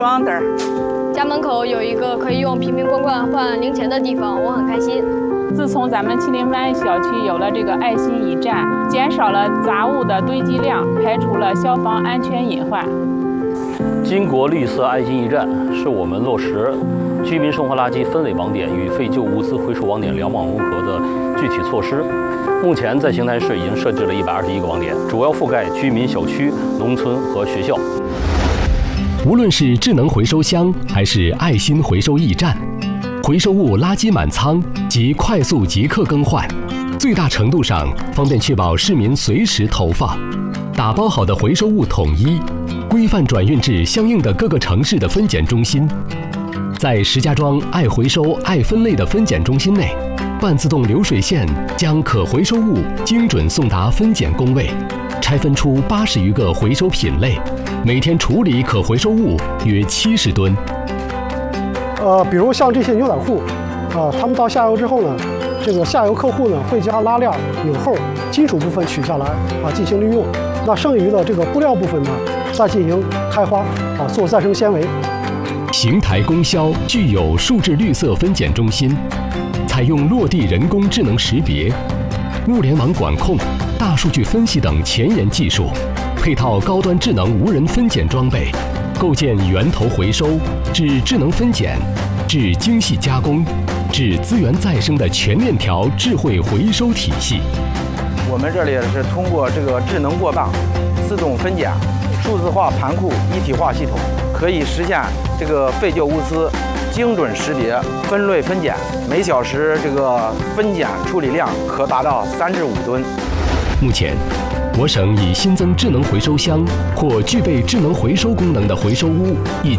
装的。 家门口有一个可以用瓶瓶罐罐换零钱的地方，我很开心。 自从咱们麒麟湾小区有了这个爱心驿站，减少了杂物的堆积量，排除了消防安全隐患。 金国绿色爱心驿站是我们落实居民生活垃圾分类网点与废旧物资回收网点两网融合的具体措施。目前在邢台市已经设置了121个网点，主要覆盖居民小区、农村和学校。 无论是智能回收箱还是爱心回收驿站，回收物垃圾满仓及快速即刻更换，最大程度上方便确保市民随时投放。打包好的回收物统一规范转运至相应的各个城市的分拣中心。在石家庄爱回收爱分类的分拣中心内，半自动流水线将可回收物精准送达分拣工位，拆分出80余个回收品类，每天处理可回收物约70吨。 比如像这些牛仔裤，他们到下游之后呢，这个下游客户呢会将拉链、纽扣、金属部分取下来进行利用，那剩余的这个布料部分呢，再进行开花做再生纤维。 邢台供销具有数字绿色分拣中心，采用落地人工智能识别、物联网管控、大数据分析等前沿技术，配套高端智能无人分拣装备，构建源头回收至智能分拣至精细加工至资源再生的全链条智慧回收体系。 我们这里是通过这个智能过磅、自动分拣、数字化盘库一体化系统，可以实现这个废旧物资精准识别、分类分拣，每小时这个分拣处理量可达到3至5吨。 目前，我省已新增智能回收箱或具备智能回收功能的回收屋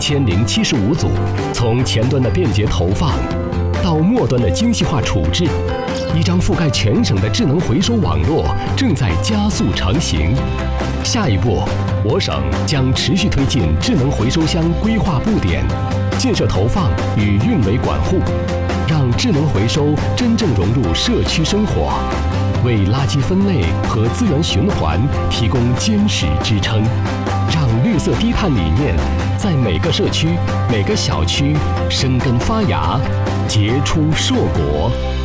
1075组，从前端的便捷投放到末端的精细化处置，一张覆盖全省的智能回收网络正在加速成型。下一步，我省将持续推进智能回收箱规划布点、建设投放与运维管护，让智能回收真正融入社区生活，为垃圾分类和资源循环提供坚实支撑，让绿色低碳理念在每个社区、每个小区生根发芽，结出硕果。